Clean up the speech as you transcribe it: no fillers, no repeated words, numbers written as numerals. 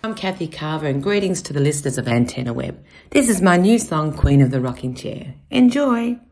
I'm Kathy Carver and greetings to the listeners of Antenna Web. This is my new song, Queen of the Rocking Chair. Enjoy!